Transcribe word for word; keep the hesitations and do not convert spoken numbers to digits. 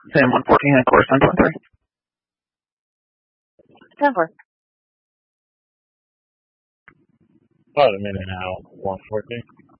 Sam one fourteen and course one twenty-three. ten four. About a minute now, one fourteen.